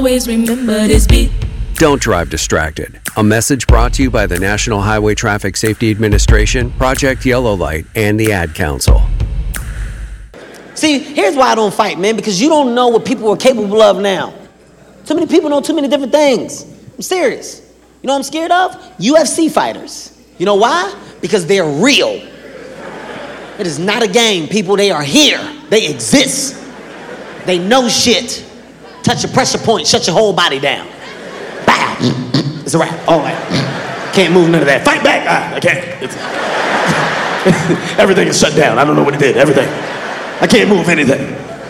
Always remember this beat. Don't drive distracted. A message brought to you by the National Highway Traffic Safety Administration, Project Yellow Light, and the Ad Council. See, here's why I don't fight, man, because you don't know what people are capable of now. Too many people know too many different things. I'm serious. You know what I'm scared of? UFC fighters. You know why? Because they're real. It is not a game, people. They are here. They exist. They know shit. Touch a pressure point, shut your whole body down. Bow. It's a wrap. All right. Can't move none of that. Fight back. I can't. Everything is shut down. I don't know what it did. Everything. I can't move anything.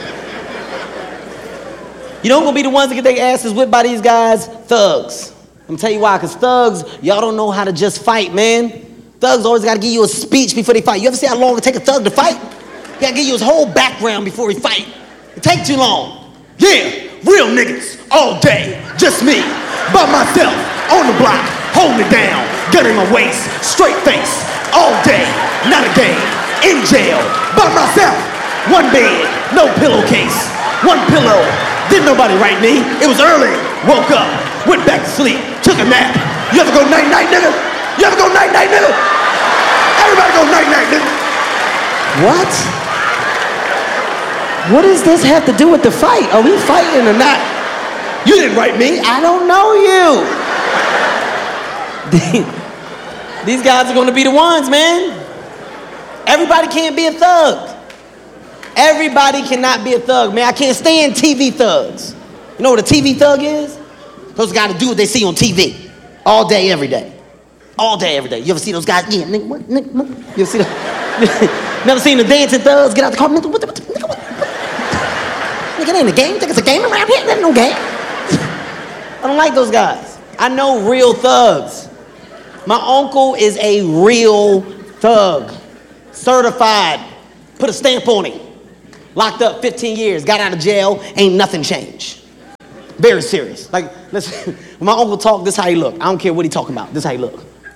You know who's gonna be the ones that get their asses whipped by these guys? Thugs. I'm gonna tell you why, because thugs, y'all don't know how to just fight, man. Thugs always gotta give you a speech before they fight. You ever see how long it take a thug to fight? He gotta give you his whole background before he fight. It take too long. Yeah, real niggas, all day, just me, by myself, on the block, holding it down, gun in my waist, straight face, all day, not a game, in jail, by myself, one bed, no pillowcase, one pillow, didn't nobody write me, it was early, woke up, went back to sleep, took a nap. You ever go night-night, nigga? You ever go night-night, nigga? Everybody go night-night, nigga. What? What does this have to do with the fight? Are we fighting or not? You didn't write me. I don't know you. These guys are going to be the ones, man. Everybody can't be a thug. Everybody cannot be a thug, man. I can't stand TV thugs. You know what a TV thug is? Those guys do what they see on TV. All day, every day. All day, every day. You ever see those guys? Yeah, nigga, what? Nigga, what? You ever see them? Never seen the dancing thugs get out the car? Nigga, what? Nigga, it ain't a game. Think it's a game around here? There's no game. I don't like those guys. I know real thugs. My uncle is a real thug. Certified. Put a stamp on him. Locked up 15 years. Got out of jail. Ain't nothing changed. Very serious. Like, listen, when my uncle talk, this how he look. I don't care what he talking about. This how he look.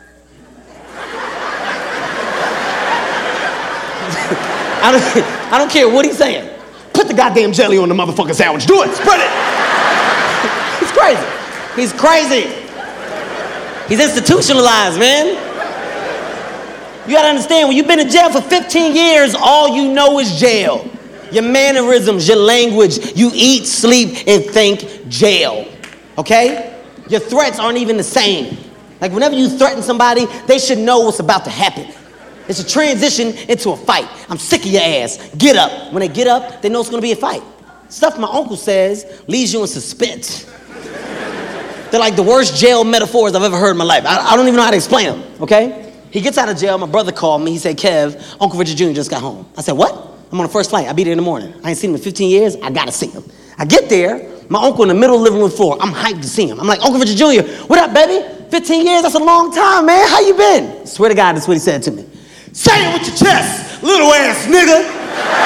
I don't care what he's saying. Put the goddamn jelly on the motherfucking sandwich. Do it. Spread it. He's crazy. He's crazy. He's institutionalized, man. You gotta understand, when you've been in jail for 15 years, all you know is jail. Your mannerisms, your language, you eat, sleep, and think jail. Okay? Your threats aren't even the same. Like whenever you threaten somebody, they should know what's about to happen. It's a transition into a fight. I'm sick of your ass. Get up. When they get up, they know it's gonna be a fight. Stuff my uncle says leaves you in suspense. They're like the worst jail metaphors I've ever heard in my life. I don't even know how to explain them, okay? He gets out of jail, my brother called me, he said, Kev, Uncle Richard Jr. just got home. I said, what? I'm on the first flight, I'll be there in the morning. I ain't seen him in 15 years, I gotta see him. I get there, my uncle in the middle of the living room floor, I'm hyped to see him. I'm like, Uncle Richard Jr., what up, baby? 15 years, that's a long time, man, how you been? I swear to God, that's what he said to me. Say it with your chest, little ass nigga.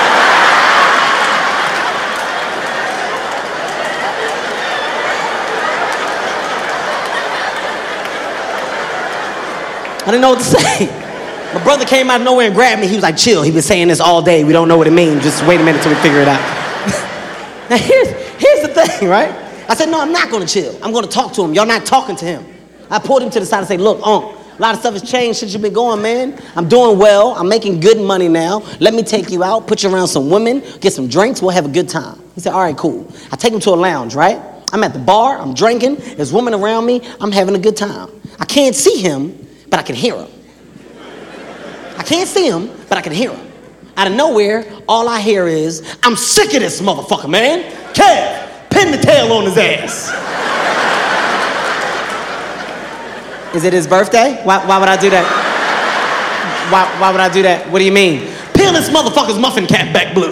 I didn't know what to say. My brother came out of nowhere and grabbed me. He was like, chill, he been saying this all day. We don't know what it means. Just wait a minute till we figure it out. Now here's the thing, right? I said, no, I'm not gonna chill. I'm gonna talk to him. Y'all not talking to him. I pulled him to the side and said, look, a lot of stuff has changed since you've been going, man. I'm doing well. I'm making good money now. Let me take you out, put you around some women, get some drinks. We'll have a good time. He said, all right, cool. I take him to a lounge, right? I'm at the bar. I'm drinking. There's women around me. I'm having a good time. I can't see him, but I can hear him. I can't see him, but I can hear him. Out of nowhere, all I hear is, I'm sick of this motherfucker, man. Kev, pin the tail on his ass. Is it his birthday? Why would I do that? Why would I do that? What do you mean? Peel this motherfucker's muffin cap back blue.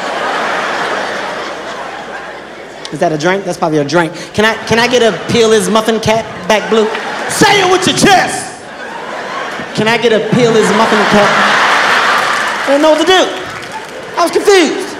Is that a drink? That's probably a drink. Can I get a peel his muffin cap back blue? Say it with your chest. Can I get a peel his muffin cap? I didn't know what to do. I was confused.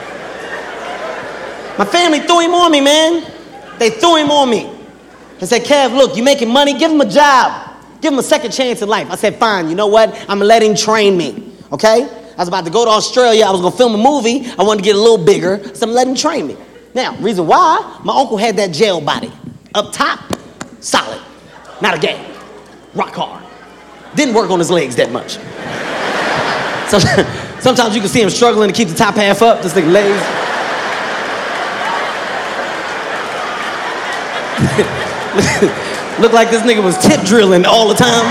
My family threw him on me, man. They threw him on me. They said, Kev, look, you making money, give him a job. Give him a second chance in life. I said, fine, you know what? I'm gonna let him train me, okay? I was about to go to Australia. I was gonna film a movie. I wanted to get a little bigger, so I'm letting him train me. Now, reason why, my uncle had that jail body. Up top, solid. Not a game. Rock hard. Didn't work on his legs that much. So, sometimes you can see him struggling to keep the top half up, this nigga legs. Look like this nigga was tip drilling all the time.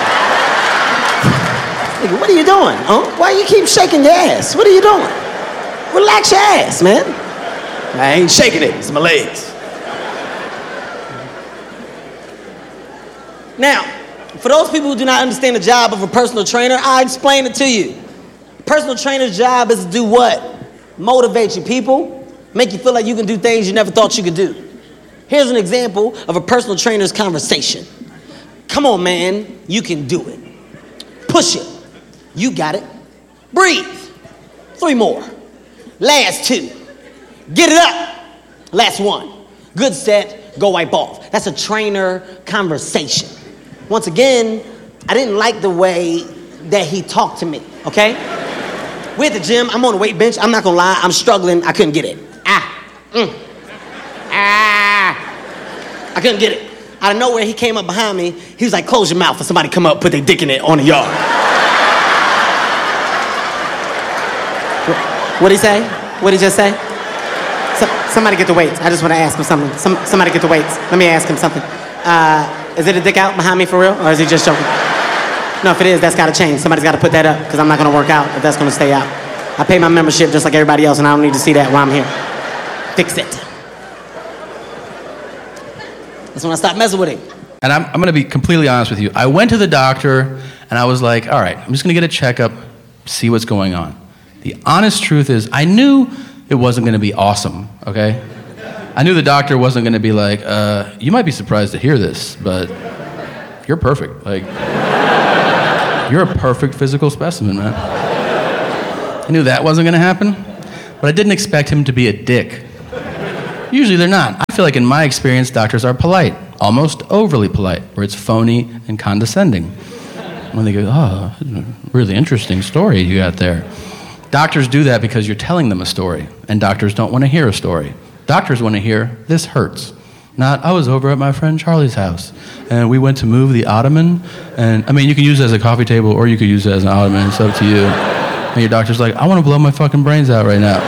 Nigga, what are you doing, huh? Why you keep shaking your ass? What are you doing? Relax your ass, man. I ain't shaking it, it's my legs. Now, for those people who do not understand the job of a personal trainer, I explain it to you. A personal trainer's job is to do what? Motivate you people, make you feel like you can do things you never thought you could do. Here's an example of a personal trainer's conversation. Come on, man, you can do it. Push it. You got it. Breathe. 3 more. Last 2. Get it up. Last 1. Good set, go wipe off. That's a trainer conversation. Once again, I didn't like the way that he talked to me, okay? We're at the gym, I'm on the weight bench, I'm not gonna lie, I'm struggling, I couldn't get it. I couldn't get it. Out of nowhere, he came up behind me, he was like, close your mouth for somebody come up, put their dick in it on the yard. What'd he say? What'd he just say? Somebody get the weights. I just want to ask him something. Somebody get the weights. Let me ask him something. Is it a dick out behind me for real, or is he just joking? No, if it is, that's got to change. Somebody's got to put that up, because I'm not going to work out if that's going to stay out. I pay my membership just like everybody else, and I don't need to see that while I'm here. Fix it. That's when I stopped messing with him. And I'm going to be completely honest with you. I went to the doctor, and I was like, all right, I'm just going to get a checkup, see what's going on. The honest truth is, I knew it wasn't going to be awesome, okay? I knew the doctor wasn't going to be like, you might be surprised to hear this, but you're perfect. Like, you're a perfect physical specimen, man. I knew that wasn't going to happen, but I didn't expect him to be a dick. Usually they're not. I feel like in my experience, doctors are polite, almost overly polite, where it's phony and condescending. When they go, oh, really interesting story you got there. Doctors do that because you're telling them a story, and doctors don't want to hear a story. Doctors want to hear, this hurts. Not, I was over at my friend Charlie's house, and we went to move the ottoman, and, I mean, you can use it as a coffee table, or you could use it as an ottoman, it's up to you. And your doctor's like, I want to blow my fucking brains out right now.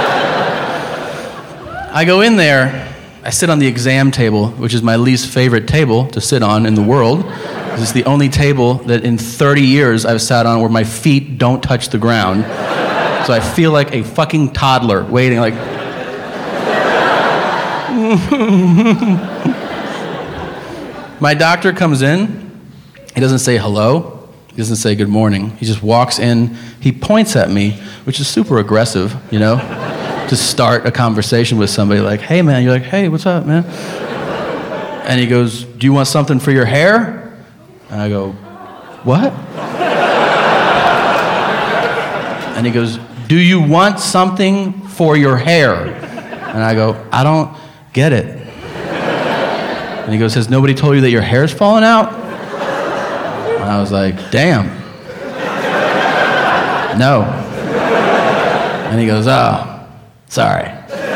I go in there, I sit on the exam table, which is my least favorite table to sit on in the world. It's the only table that in 30 years I've sat on where my feet don't touch the ground. So I feel like a fucking toddler waiting, like... My doctor comes in, he doesn't say hello, he doesn't say good morning, he just walks in, he points at me, which is super aggressive, you know, to start a conversation with somebody like, hey man, you're like, hey, what's up, man? And he goes, do you want something for your hair? And I go, what? And he goes, do you want something for your hair? And I go, I don't get it. And he goes, has nobody told you that your hair's falling out? And I was like, damn. No. And he goes, oh, sorry.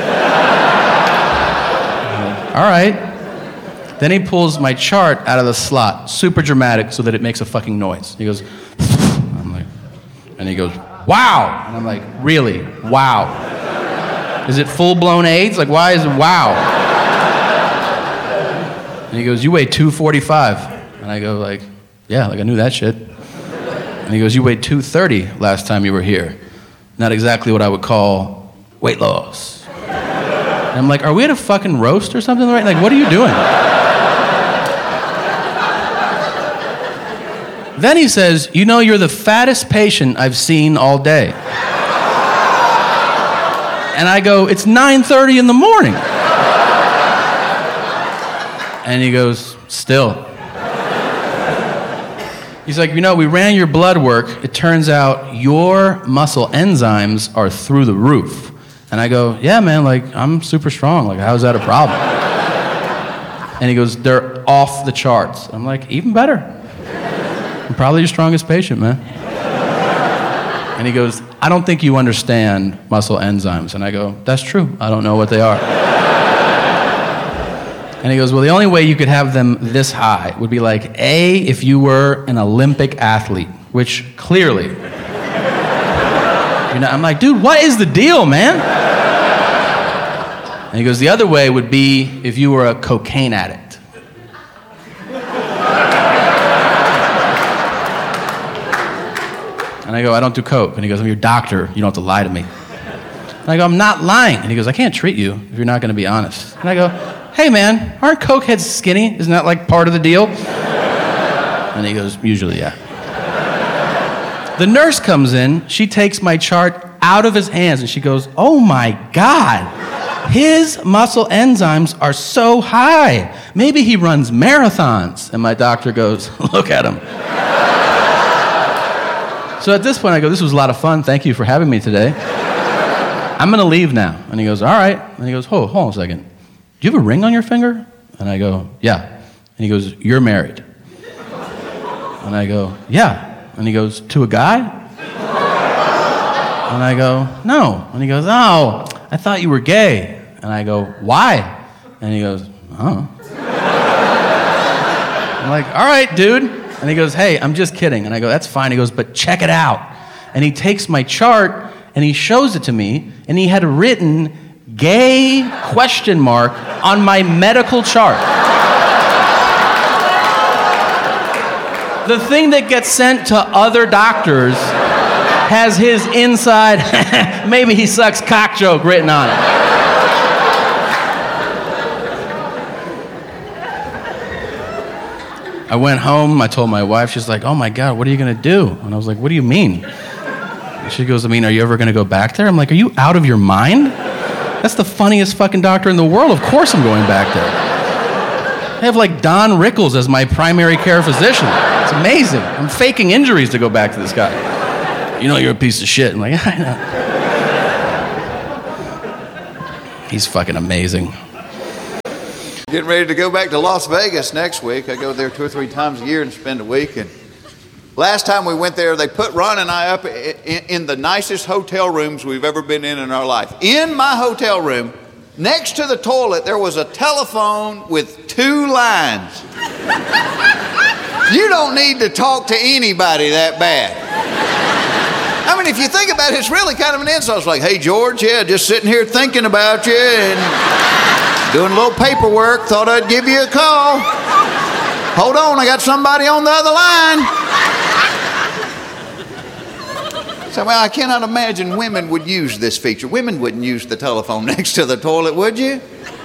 All right. Then he pulls my chart out of the slot, super dramatic, so that it makes a fucking noise. He goes, I'm like, and he goes, wow. And I'm like, really? Wow. Is it full-blown AIDS? Like, why is it wow? And he goes, you weigh 245. And I go like, yeah, like I knew that shit. And he goes, you weighed 230 last time you were here. Not exactly what I would call weight loss. And I'm like, are we at a fucking roast or something? Right? Like, what are you doing? Then he says, you know, you're the fattest patient I've seen all day. And I go, it's 9:30 in the morning. And he goes, still. He's like, you know, we ran your blood work. It turns out your muscle enzymes are through the roof. And I go, yeah, man, like, I'm super strong. Like, how is that a problem? And he goes, they're off the charts. I'm like, even better. I'm probably your strongest patient, man. And he goes, I don't think you understand muscle enzymes. And I go, that's true. I don't know what they are. And he goes, well, the only way you could have them this high would be like, A, if you were an Olympic athlete, which clearly, I'm like, dude, what is the deal, man? And he goes, the other way would be if you were a cocaine addict. And I go, I don't do coke. And he goes, I'm your doctor. You don't have to lie to me. And I go, I'm not lying. And he goes, I can't treat you if you're not going to be honest. And I go, hey, man, aren't cokeheads skinny? Isn't that like part of the deal? And he goes, usually, yeah. The nurse comes in. She takes my chart out of his hands, and she goes, oh, my God. His muscle enzymes are so high. Maybe he runs marathons. And my doctor goes, look at him. So at this point, I go, this was a lot of fun. Thank you for having me today. I'm going to leave now. And he goes, all right. And he goes, hold on a second. Do you have a ring on your finger? And I go, yeah. And he goes, you're married. And I go, yeah. And he goes, to a guy? And I go, no. And he goes, oh, I thought you were gay. And I go, why? And he goes, oh. I'm like, all right, dude. And he goes, hey, I'm just kidding. And I go, that's fine. He goes, but check it out. And he takes my chart and he shows it to me, and he had written gay ? On my medical chart. The thing that gets sent to other doctors has his inside, maybe he sucks cock joke written on it. I went home, I told my wife, she's like, oh my God, what are you gonna do? And I was like, what do you mean? And she goes, I mean, are you ever gonna go back there? I'm like, are you out of your mind? That's the funniest fucking doctor in the world. Of course I'm going back there. I have like Don Rickles as my primary care physician. It's amazing. I'm faking injuries to go back to this guy. You know you're a piece of shit. I'm like, I know. He's fucking amazing. Getting ready to go back to Las Vegas next week. I go there 2 or 3 times a year and spend a week. And last time we went there, they put Ron and I up in the nicest hotel rooms we've ever been in our life. In my hotel room, next to the toilet, there was a telephone with 2 lines. You don't need to talk to anybody that bad. I mean, if you think about it, it's really kind of an insult. It's like, hey, George, yeah, just sitting here thinking about you and doing a little paperwork. Thought I'd give you a call. Hold on, I got somebody on the other line. So, well, I cannot imagine women would use this feature. Women wouldn't use the telephone next to the toilet, would you?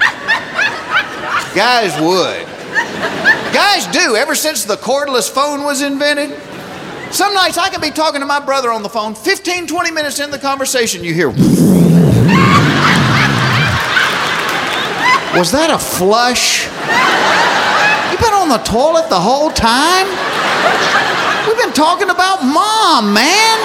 Guys would. Guys do, ever since the cordless phone was invented. Some nights I can be talking to my brother on the phone, 15, 20 minutes in the conversation, you hear, was that a flush? You been on the toilet the whole time? We've been talking about Mom, man.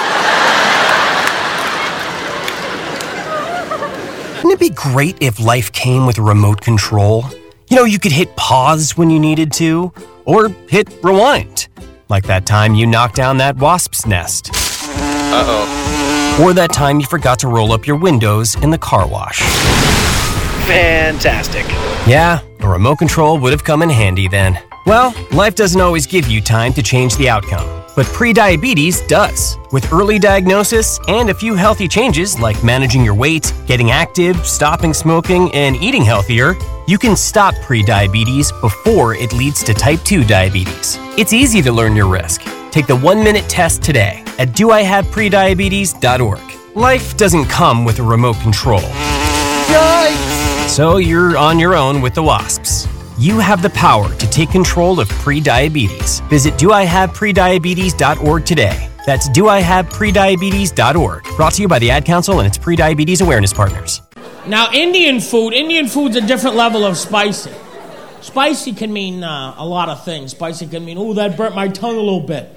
Wouldn't it be great if life came with a remote control? You know, you could hit pause when you needed to, or hit rewind. Like that time you knocked down that wasp's nest. Uh-oh. Or that time you forgot to roll up your windows in the car wash. Fantastic. Yeah, a remote control would have come in handy then. Well, life doesn't always give you time to change the outcome, but prediabetes does. With early diagnosis and a few healthy changes like managing your weight, getting active, stopping smoking, and eating healthier, you can stop prediabetes before it leads to type 2 diabetes. It's easy to learn your risk. Take the 1-minute test today at doihaveprediabetes.org. Life doesn't come with a remote control. Yikes! So you're on your own with the wasps. You have the power to take control of prediabetes. Visit doihaveprediabetes.org today. That's doihaveprediabetes.org. Brought to you by the Ad Council and its prediabetes awareness partners. Now, Indian food's a different level of spicy. Spicy can mean a lot of things. Spicy can mean, ooh, that burnt my tongue a little bit.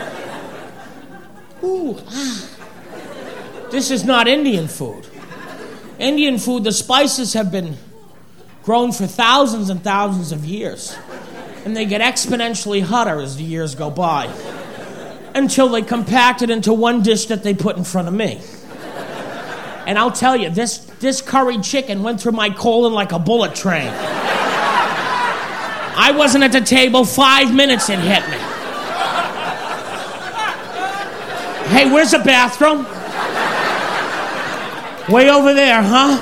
Ooh, This is not Indian food. Indian food, the spices have been grown for thousands and thousands of years. And they get exponentially hotter as the years go by. until they compact it into one dish that they put in front of me. And I'll tell you, this curried chicken went through my colon like a bullet train. I wasn't at the table 5 minutes, it hit me. Hey, where's the bathroom? Way over there, huh?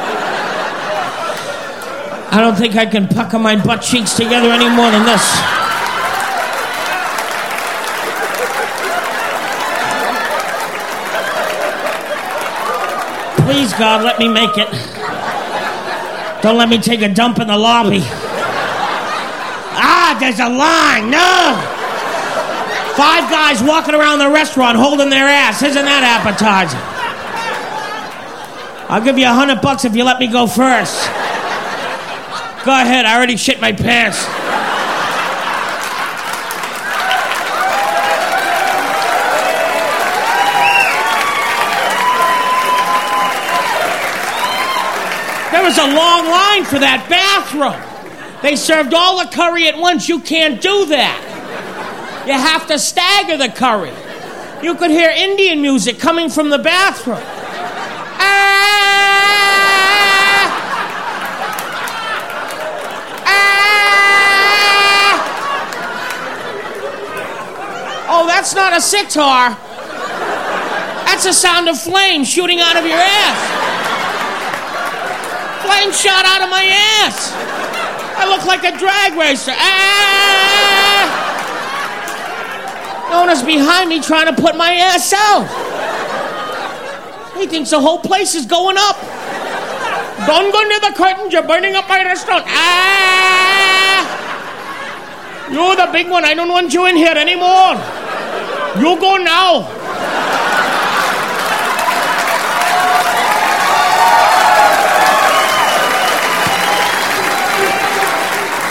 I don't think I can pucker my butt cheeks together any more than this. Please, God, let me make it. Don't let me take a dump in the lobby. Ah, there's a line. No! 5 guys walking around the restaurant holding their ass. Isn't that appetizing? I'll give you $100 if you let me go first. Go ahead, I already shit my pants. There was a long line for that bathroom. They served all the curry at once. You can't do that. You have to stagger the curry. You could hear Indian music coming from the bathroom. Oh, that's not a sitar. That's the sound of flame shooting out of your ass. Flame shot out of my ass. I look like a drag racer. Nona's behind me trying to put my ass out. He thinks the whole place is going up. Don't go near the curtains, you're burning up my restaurant. You're the big one, I don't want you in here anymore. You go now.